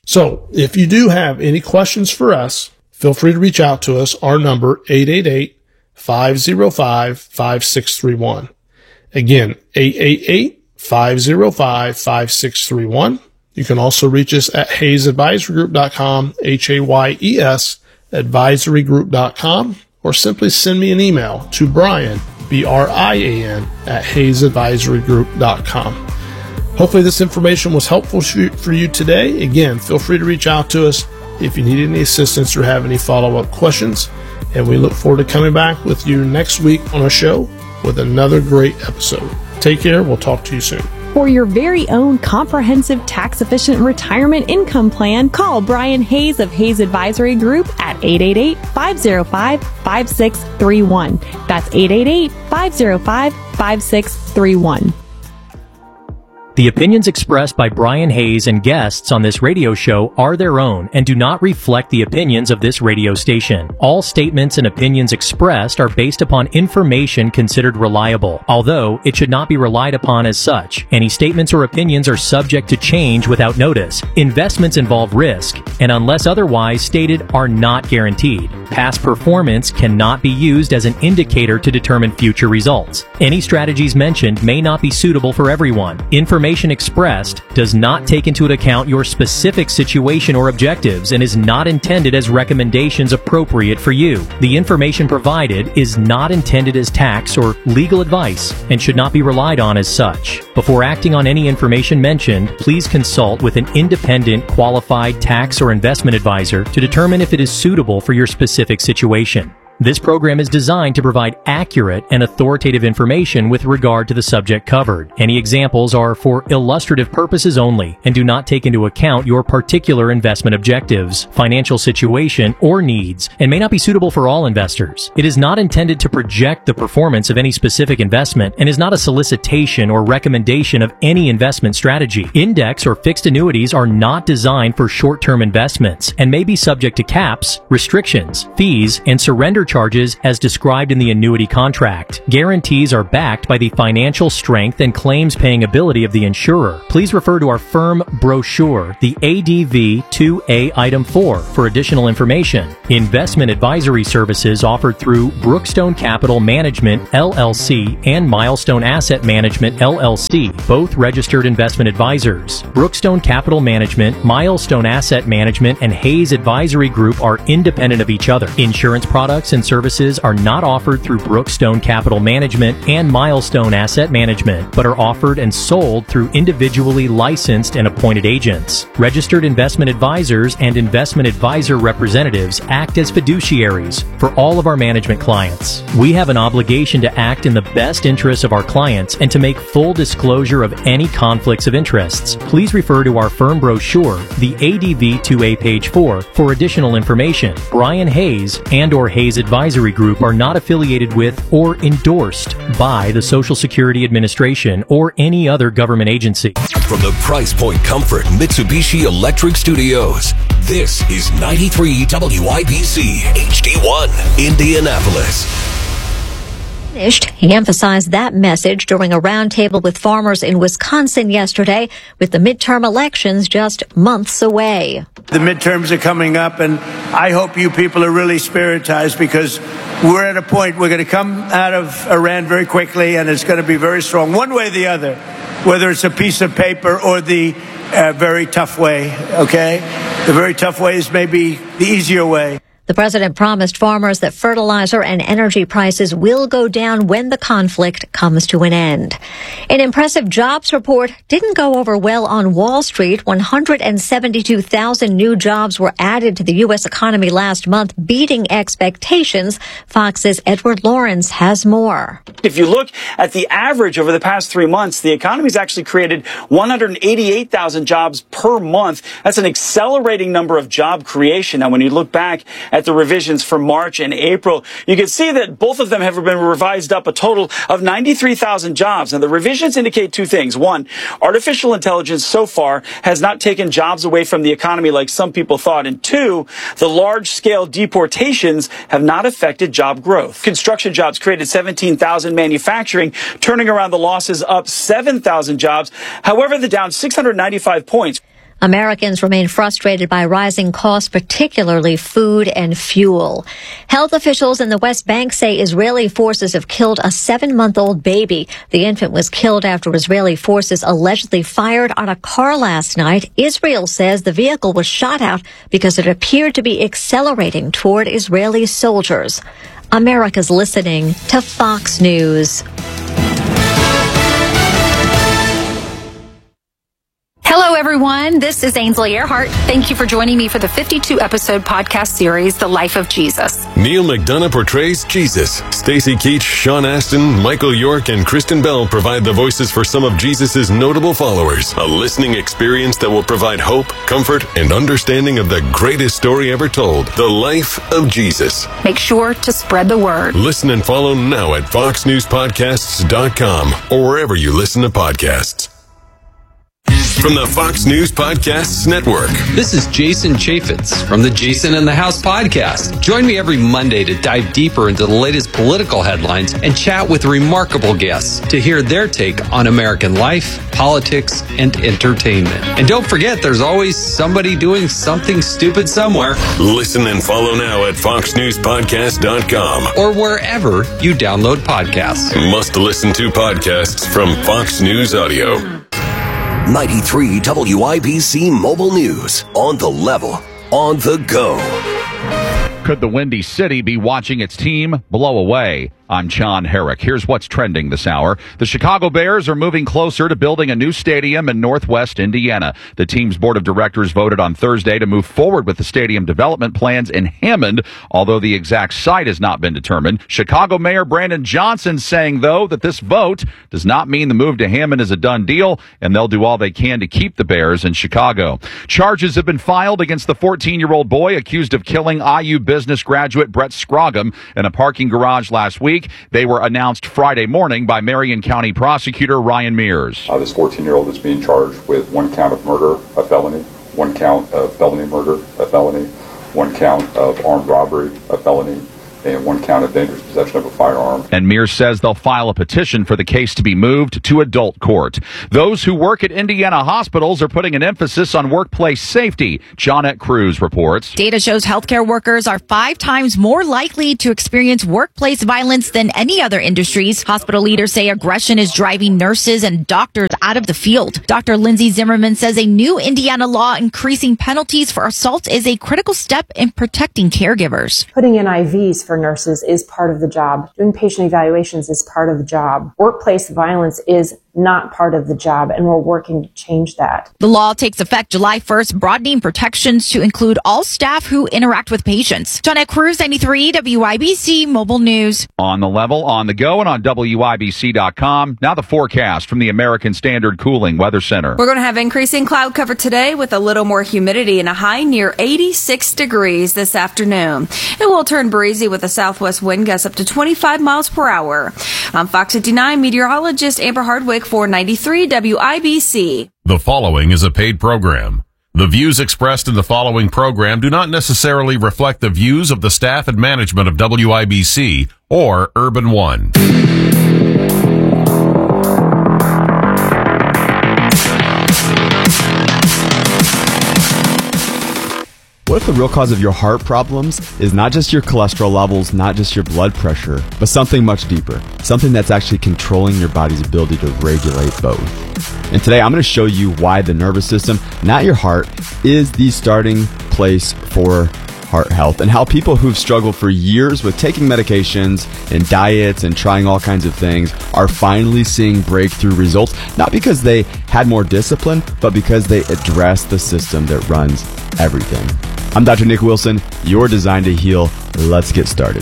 So if you do have any questions for us, feel free to reach out to us. Our number, eight eight eight, five oh five, five six three one. Again, eight eight eight, five oh five, five six three one. You can also reach us at hayes advisory group dot com, H A Y E S, advisory group dot com, or simply send me an email to Brian, B R I A N, at hayes advisory group dot com. Hopefully this information was helpful for you today. Again, feel free to reach out to us if you need any assistance or have any follow-up questions. And we look forward to coming back with you next week on our show with another great episode. Take care. We'll talk to you soon. For your very own comprehensive tax-efficient retirement income plan, call Brian Hayes of Hayes Advisory Group at eight eight eight, five oh five, five six three one. That's eight eight eight, five oh five, five six three one. The opinions expressed by Brian Hayes and guests on this radio show are their own and do not reflect the opinions of this radio station. All statements and opinions expressed are based upon information considered reliable, although it should not be relied upon as such. Any statements or opinions are subject to change without notice. Investments involve risk, and unless otherwise stated, are not guaranteed. Past performance cannot be used as an indicator to determine future results. Any strategies mentioned may not be suitable for everyone. Information expressed does not take into account your specific situation or objectives and is not intended as recommendations appropriate for you. The information provided is not intended as tax or legal advice and should not be relied on as such. Before acting on any information mentioned, please consult with an independent, qualified tax or investment advisor to determine if it is suitable for your specific situation. This program is designed to provide accurate and authoritative information with regard to the subject covered. Any examples are for illustrative purposes only and do not take into account your particular investment objectives, financial situation, or needs, and may not be suitable for all investors. It is not intended to project the performance of any specific investment and is not a solicitation or recommendation of any investment strategy. Index or fixed annuities are not designed for short-term investments and may be subject to caps, restrictions, fees, and surrender charges as described in the annuity contract. Guarantees are backed by the financial strength and claims paying ability of the insurer. Please refer to our firm brochure, the A D V two A Item four, for additional information. Investment advisory services offered through Brookstone Capital Management, L L C, and Milestone Asset Management, L L C, both registered investment advisors. Brookstone Capital Management, Milestone Asset Management, and Hayes Advisory Group are independent of each other. Insurance products and services are not offered through Brookstone Capital Management and Milestone Asset Management, but are offered and sold through individually licensed and appointed agents. Registered investment advisors and investment advisor representatives act as fiduciaries for all of our management clients. We have an obligation to act in the best interests of our clients and to make full disclosure of any conflicts of interests. Please refer to our firm brochure, the A D V two A page four, for additional information. Brian Hayes and or Hayes Advisory Group are not affiliated with or endorsed by the Social Security Administration or any other government agency. From the Price Point Comfort Mitsubishi Electric Studios, this is ninety-three W I B C H D one, Indianapolis. He emphasized that message during a roundtable with farmers in Wisconsin yesterday, with the midterm elections just months away. The midterms are coming up, and I hope you people are really spiritized, because we're at a point we're going to come out of Iran very quickly, and it's going to be very strong, one way or the other, whether it's a piece of paper or the uh, very tough way, okay? The very tough way is maybe the easier way. The president promised farmers that fertilizer and energy prices will go down when the conflict comes to an end. An impressive jobs report didn't go over well on Wall Street. one hundred seventy-two thousand new jobs were added to the U S economy last month, beating expectations. Fox's Edward Lawrence has more. If you look at the average over the past three months, the economy's actually created one hundred eighty-eight thousand jobs per month. That's an accelerating number of job creation. Now, when you look back at the revisions for March and April, you can see that both of them have been revised up a total of ninety-three thousand jobs. And the revisions indicate two things. One, artificial intelligence so far has not taken jobs away from the economy like some people thought. And two, the large-scale deportations have not affected job growth. Construction jobs created seventeen thousand, manufacturing turning around the losses up seven thousand jobs. However, they're down six hundred ninety-five points. Americans remain frustrated by rising costs, particularly food and fuel. Health officials in the West Bank say Israeli forces have killed a seven-month-old baby. The infant was killed after Israeli forces allegedly fired on a car last night. Israel says the vehicle was shot out because it appeared to be accelerating toward Israeli soldiers. America's listening to Fox News. Hello, everyone. This is Ainsley Earhart. Thank you for joining me for the fifty-two episode podcast series, The Life of Jesus. Neil McDonough portrays Jesus. Stacy Keach, Sean Astin, Michael York, and Kristen Bell provide the voices for some of Jesus' notable followers. A listening experience that will provide hope, comfort, and understanding of the greatest story ever told, The Life of Jesus. Make sure to spread the word. Listen and follow now at fox news podcasts dot com or wherever you listen to podcasts. From the Fox News Podcasts Network. This is Jason Chaffetz from the Jason in the House podcast. Join me every Monday to dive deeper into the latest political headlines and chat with remarkable guests to hear their take on American life, politics, and entertainment. And don't forget, there's always somebody doing something stupid somewhere. Listen and follow now at fox news podcast dot com or wherever you download podcasts. Must listen to podcasts from Fox News Audio. ninety-three W I B C Mobile News. On the level, on the go. Could the Windy City be watching its team blow away? I'm John Herrick. Here's what's trending this hour. The Chicago Bears are moving closer to building a new stadium in Northwest Indiana. The team's board of directors voted on Thursday to move forward with the stadium development plans in Hammond, although the exact site has not been determined. Chicago Mayor Brandon Johnson saying, though, that this vote does not mean the move to Hammond is a done deal, and they'll do all they can to keep the Bears in Chicago. Charges have been filed against the fourteen-year-old boy accused of killing I U business graduate Brett Scroggum in a parking garage last week. They were announced Friday morning by Marion County prosecutor Ryan Mears. Uh, this fourteen-year-old is being charged with one count of murder, a felony, one count of felony murder, a felony, one count of armed robbery, a felony, and one count of dangerous possession of a firearm. And Mears says they'll file a petition for the case to be moved to adult court. Those who work at Indiana hospitals are putting an emphasis on workplace safety. Johnette Cruz reports. Data shows healthcare workers are five times more likely to experience workplace violence than any other industries. Hospital leaders say aggression is driving nurses and doctors out of the field. Doctor Lindsay Zimmerman says a new Indiana law increasing penalties for assault is a critical step in protecting caregivers. Putting in I Vs for nurses is part of the job. Doing patient evaluations is part of the job. Workplace violence is not part of the job, and we're working to change that. The law takes effect July first, broadening protections to include all staff who interact with patients. Johnette Cruz, ninety-three W I B C Mobile News. On the level, on the go, and on W I B C dot com. Now the forecast from the American Standard Cooling Weather Center. We're going to have increasing cloud cover today with a little more humidity and a high near eighty-six degrees this afternoon. It will turn breezy with a southwest wind gust up to twenty-five miles per hour. I'm Fox fifty-nine meteorologist Amber Hardwick for ninety-three W I B C. The following is a paid program. The views expressed in the following program do not necessarily reflect the views of the staff and management of W I B C or Urban One. What if the real cause of your heart problems is not just your cholesterol levels, not just your blood pressure, but something much deeper, something that's actually controlling your body's ability to regulate both? And today I'm going to show you why the nervous system, not your heart, is the starting place for heart health, and how people who've struggled for years with taking medications and diets and trying all kinds of things are finally seeing breakthrough results, not because they had more discipline, but because they addressed the system that runs everything. I'm Doctor Nick Wilson, your Design to Heal. Let's get started.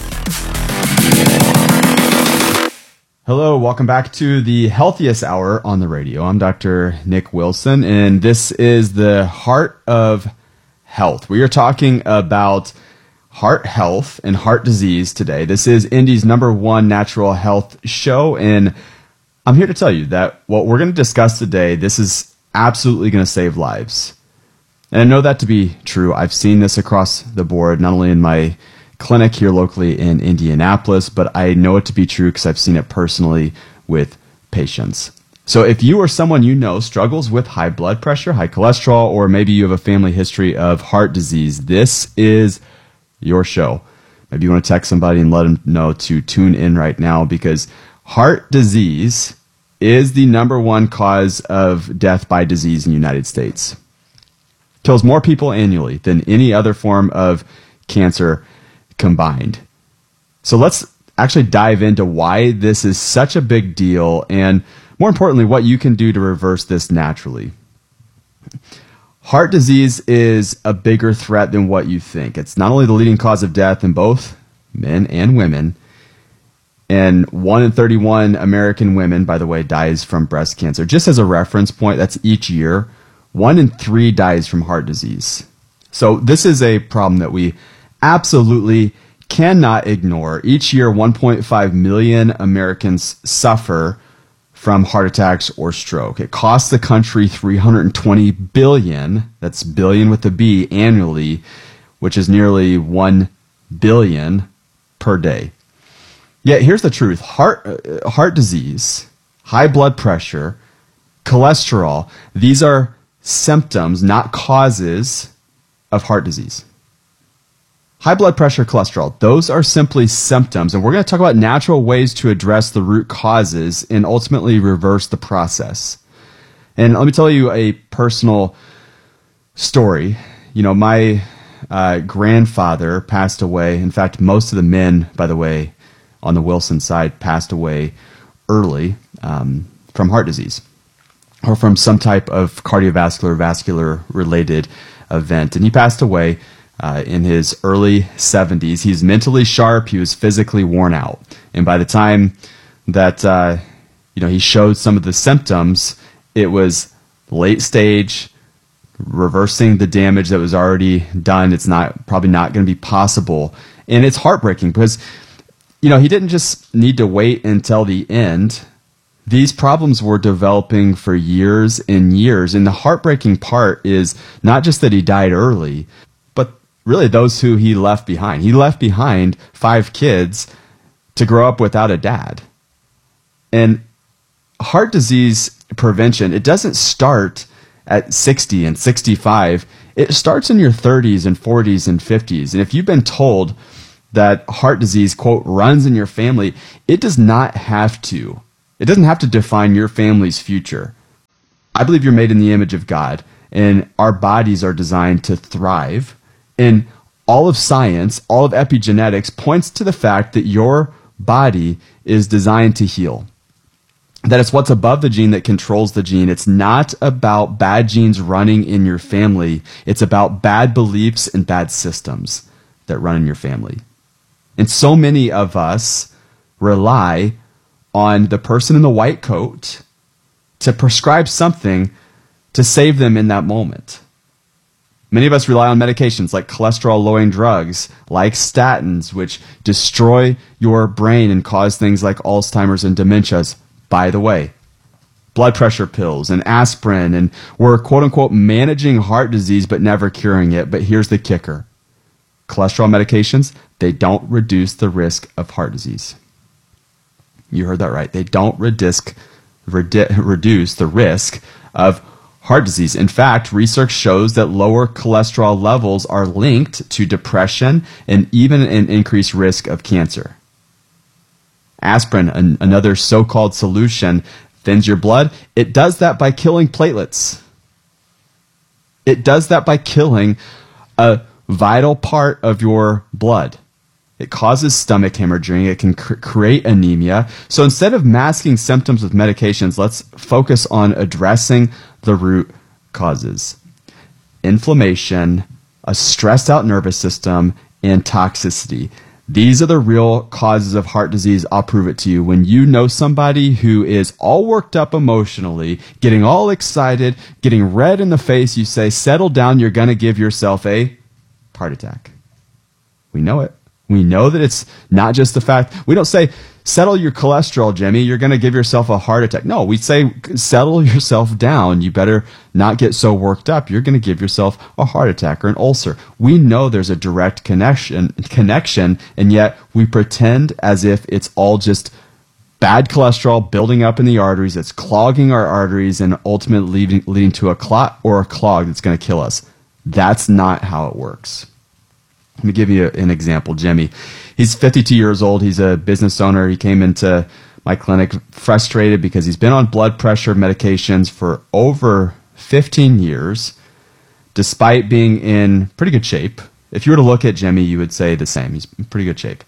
Hello, welcome back to the Healthiest Hour on the radio. I'm Doctor Nick Wilson, and this is the Heart of Health. We are talking about heart health and heart disease today. This is Indy's number one natural health show, and I'm here to tell you that what we're going to discuss today, this is absolutely going to save lives. And I know that to be true. I've seen this across the board, not only in my clinic here locally in Indianapolis, but I know it to be true because I've seen it personally with patients. So if you or someone you know struggles with high blood pressure, high cholesterol, or maybe you have a family history of heart disease, this is your show. Maybe you want to text somebody and let them know to tune in right now, because heart disease is the number one cause of death by disease in the United States. Kills more people annually than any other form of cancer combined. So let's actually dive into why this is such a big deal, and more importantly, what you can do to reverse this naturally. Heart disease is a bigger threat than what you think. It's not only the leading cause of death in both men and women, and one in thirty-one American women, by the way, dies from breast cancer. Just as a reference point, that's each year. One in three dies from heart disease. So this is a problem that we absolutely cannot ignore. Each year, one point five million Americans suffer from heart attacks or stroke. It costs the country three hundred twenty billion dollars, that's billion with a B, annually, which is nearly one billion dollars per day. Yet here's the truth. Heart, uh, heart disease, high blood pressure, cholesterol, these are symptoms, not causes, of heart disease. High blood pressure, cholesterol, those are simply symptoms, and we're going to talk about natural ways to address the root causes and ultimately reverse the process. And let me tell you a personal story. You know, my uh, grandfather passed away. In fact, most of the men, by the way, on the Wilson side passed away early um, from heart disease or from some type of cardiovascular, vascular related event. And he passed away uh, in his early seventies. He's mentally sharp. He was physically worn out. And by the time that uh, you know he showed some of the symptoms, it was late stage, reversing the damage that was already done. It's not probably not going to be possible. And it's heartbreaking because, you know, he didn't just need to wait until the end. These problems were developing for years and years. And the heartbreaking part is not just that he died early, but really those who he left behind. He left behind five kids to grow up without a dad. And heart disease prevention, it doesn't start at sixty and sixty-five. It starts in your thirties and forties and fifties. And if you've been told that heart disease, quote, runs in your family, it does not have to. It doesn't have to define your family's future. I believe you're made in the image of God, and our bodies are designed to thrive. And all of science, all of epigenetics points to the fact that your body is designed to heal. That it's what's above the gene that controls the gene. It's not about bad genes running in your family. It's about bad beliefs and bad systems that run in your family. And so many of us rely on the person in the white coat to prescribe something to save them in that moment. Many of us rely on medications like cholesterol-lowering drugs, like statins, which destroy your brain and cause things like Alzheimer's and dementias. By the way, blood pressure pills and aspirin, and we're quote-unquote managing heart disease but never curing it. But here's the kicker. Cholesterol medications, they don't reduce the risk of heart disease. You heard that right. They don't reduce, reduce the risk of heart disease. In fact, research shows that lower cholesterol levels are linked to depression and even an increased risk of cancer. Aspirin, an, another so-called solution, thins your blood. It does that by killing platelets. It does that by killing a vital part of your blood. It causes stomach hemorrhaging. It can cr- create anemia. So instead of masking symptoms with medications, let's focus on addressing the root causes. Inflammation, a stressed out nervous system, and toxicity. These are the real causes of heart disease. I'll prove it to you. When you know somebody who is all worked up emotionally, getting all excited, getting red in the face, you say, settle down, you're going to give yourself a heart attack. We know it. We know that it's not just the fact. We don't say, settle your cholesterol, Jimmy, you're going to give yourself a heart attack. No, we say, settle yourself down. You better not get so worked up. You're going to give yourself a heart attack or an ulcer. We know there's a direct connection, connection, and yet we pretend as if it's all just bad cholesterol building up in the arteries. It's clogging our arteries and ultimately leading, leading to a clot or a clog that's going to kill us. That's not how it works. Let me give you an example. Jimmy, he's fifty-two years old. He's a business owner. He came into my clinic frustrated because he's been on blood pressure medications for over fifteen years, despite being in pretty good shape. If you were to look at Jimmy, you would say the same. He's in pretty good shape.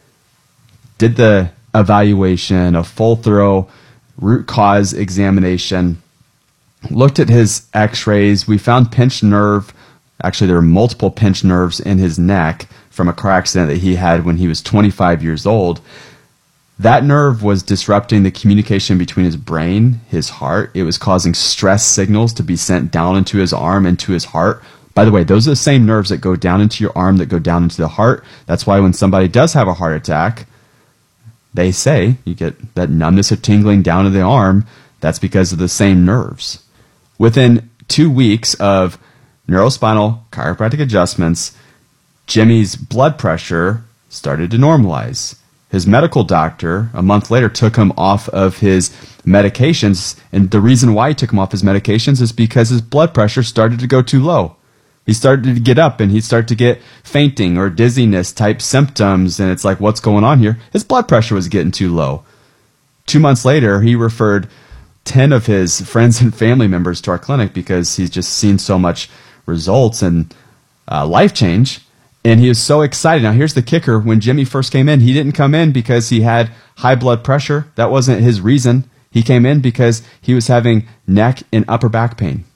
Did the evaluation, a full thorough root cause examination, looked at his x-rays. We found pinched nerve. Actually, there were multiple pinched nerves in his neck from a car accident that he had when he was twenty-five years old. That nerve was disrupting the communication between his brain, his heart. It was causing stress signals to be sent down into his arm, into his heart. By the way, those are the same nerves that go down into your arm that go down into the heart. That's why when somebody does have a heart attack, they say you get that numbness or tingling down to the arm. That's because of the same nerves. Within two weeks of neurospinal chiropractic adjustments, Jimmy's blood pressure started to normalize. His medical doctor, a month later, took him off of his medications, and the reason why he took him off his medications is because his blood pressure started to go too low. He started to get up, and he'd start to get fainting or dizziness type symptoms, and it's like, what's going on here? His blood pressure was getting too low. Two months later, he referred ten of his friends and family members to our clinic because he's just seen so much results and uh, life change. And he was so excited. Now, here's the kicker. When Jimmy first came in, he didn't come in because he had high blood pressure. That wasn't his reason. He came in because he was having neck and upper back pain.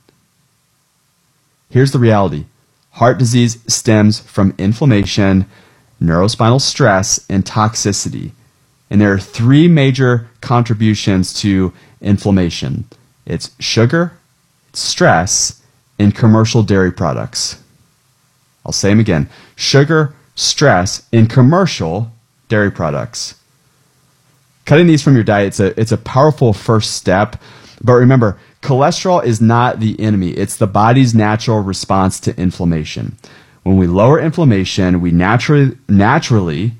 Here's the reality. Heart disease stems from inflammation, neurospinal stress, and toxicity. And there are three major contributions to inflammation. It's sugar, it's stress, and commercial dairy products. I'll say them again. Sugar, stress, and commercial dairy products. Cutting these from your diet, it's a, it's a powerful first step. But remember, cholesterol is not the enemy. It's the body's natural response to inflammation. When we lower inflammation, we naturally, naturally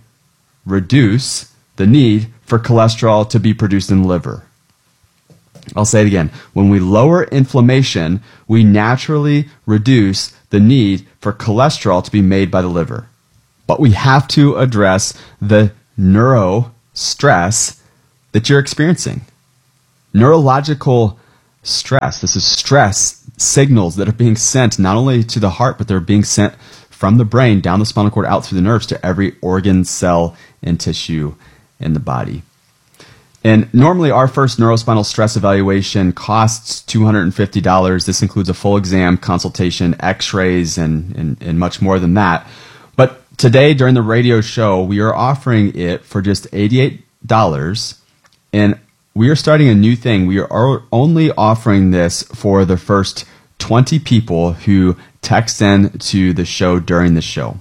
reduce the need for cholesterol to be produced in the liver. I'll say it again. When we lower inflammation, we naturally reduce the need for cholesterol to be made by the liver. But we have to address the neuro stress that you're experiencing. Neurological stress. This is stress signals that are being sent not only to the heart, but they're being sent from the brain down the spinal cord out through the nerves to every organ, cell, and tissue in the body. And normally our first neurospinal stress evaluation costs two hundred fifty dollars. This includes a full exam, consultation, x-rays, and, and, and much more than that. But today during the radio show, we are offering it for just eighty-eight dollars. And we are starting a new thing. We are only offering this for the first twenty people who text in to the show during the show.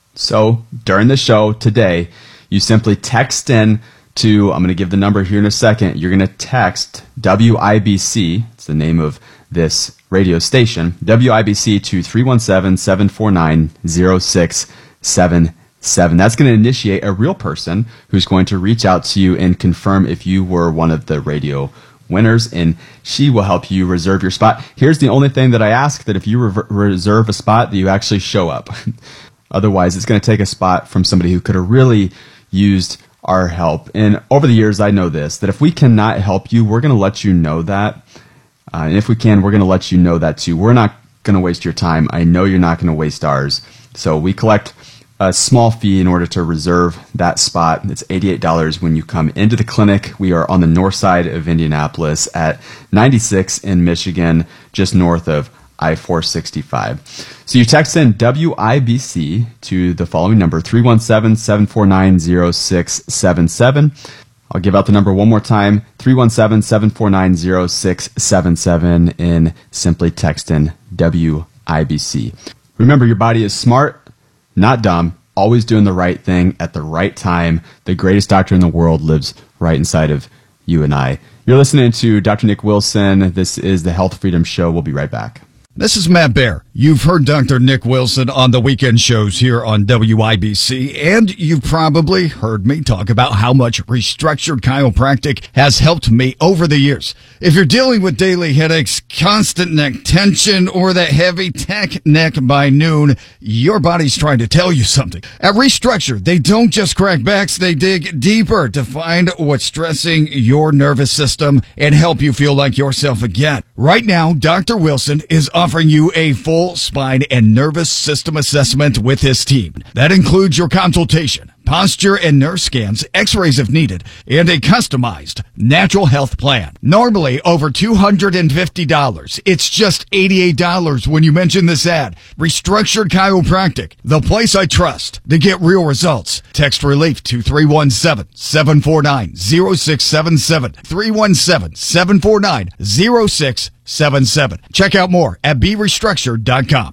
So during the show today, you simply text in to, I'm going to give the number here in a second. You're going to text W I B C, it's the name of this radio station, W I B C to three one seven, seven four nine, zero six seven seven. That's going to initiate a real person who's going to reach out to you and confirm if you were one of the radio winners, and she will help you reserve your spot. Here's the only thing that I ask, that if you re- reserve a spot, that you actually show up. Otherwise, it's going to take a spot from somebody who could have really used our help. And over the years, I know this, that if we cannot help you, we're going to let you know that. Uh, and if we can, we're going to let you know that too. We're not going to waste your time. I know you're not going to waste ours. So we collect a small fee in order to reserve that spot. It's eighty-eight dollars when you come into the clinic. We are on the north side of Indianapolis at ninety-six in Michigan, just north of I four sixty-five. So you text in W I B C to the following number, three one seven, seven four nine, zero six seven seven. I'll give out the number one more time, three one seven, seven four nine, zero six seven seven, and simply text in W I B C. Remember, your body is smart, not dumb, always doing the right thing at the right time. The greatest doctor in the world lives right inside of you and I. You're listening to Doctor Nick Wilson. This is the Health Freedom Show. We'll be right back. This is Matt Baer. You've heard Doctor Nick Wilson on the weekend shows here on W I B C, and you've probably heard me talk about how much Restructured Chiropractic has helped me over the years. If you're dealing with daily headaches, constant neck tension, or that heavy tech neck by noon, your body's trying to tell you something. At Restructured, they don't just crack backs, they dig deeper to find what's stressing your nervous system and help you feel like yourself again. Right now, Doctor Wilson is offering you a full spine and nervous system assessment with his team. That includes your consultation, posture and nerve scans, x-rays if needed, and a customized natural health plan. Normally over two hundred fifty dollars. It's just eighty-eight dollars when you mention this ad. Restructured Chiropractic, the place I trust to get real results. Text relief to three one seven, seven four nine, zero six seven seven, three one seven, seven four nine, zero six seven seven. Check out more at be restructured dot com.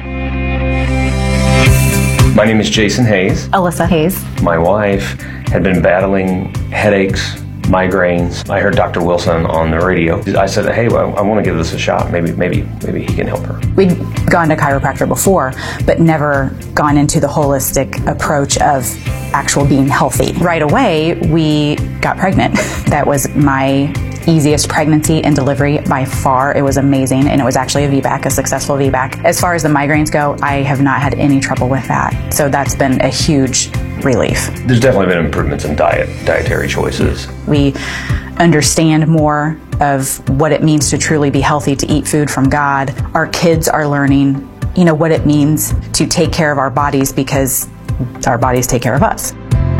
My name is Jason Hayes. Alyssa Hayes. My wife had been battling headaches, migraines. I heard Doctor Wilson on the radio. I said, hey, well, I want to give this a shot. Maybe, maybe, maybe he can help her. We'd gone to chiropractor before, but never gone into the holistic approach of actual being healthy. Right away, we got pregnant. That was my easiest pregnancy and delivery by far. It was amazing, and it was actually a V BAC, a successful V BAC. As far as the migraines go, I have not had any trouble with that. So that's been a huge relief. There's definitely been improvements in diet, dietary choices. We understand more of what it means to truly be healthy, to eat food from God. Our kids are learning you know, what it means to take care of our bodies because our bodies take care of us.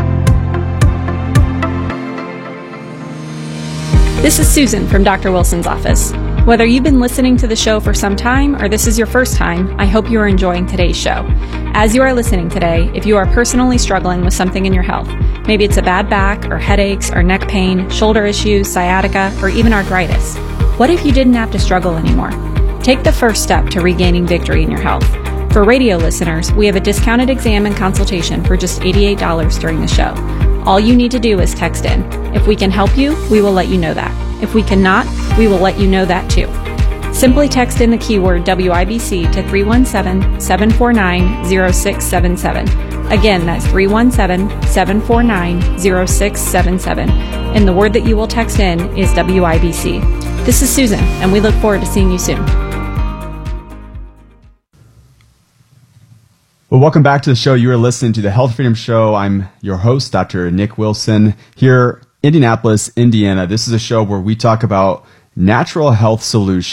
This is Susan from Doctor Wilson's office. Whether you've been listening to the show for some time or this is your first time, I hope you are enjoying today's show. As you are listening today, if you are personally struggling with something in your health, maybe it's a bad back or headaches or neck pain, shoulder issues, sciatica, or even arthritis, what if you didn't have to struggle anymore? Take the first step to regaining victory in your health. For radio listeners, we have a discounted exam and consultation for just eighty-eight dollars during the show. All you need to do is text in. If we can help you, we will let you know that. If we cannot, we will let you know that too. Simply text in the keyword W I B C to three one seven, seven four nine, zero six seven seven. Again, that's three one seven, seven four nine, zero six seven seven. And the word that you will text in is W I B C. This is Susan, and we look forward to seeing you soon. Well, welcome back to the show. You are listening to the Health Freedom Show. I'm your host, Doctor Nick Wilson, here, Indianapolis, Indiana. This is a show where we talk about natural health solutions